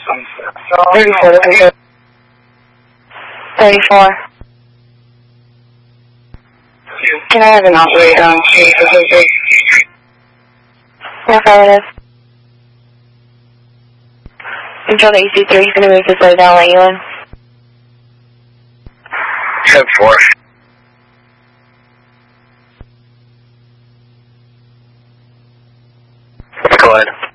34, this is 34. Can I have an operator on street for Jose? Affirmative. Control to AC3, he's going to move this way down, let you in. 10-4. Go ahead.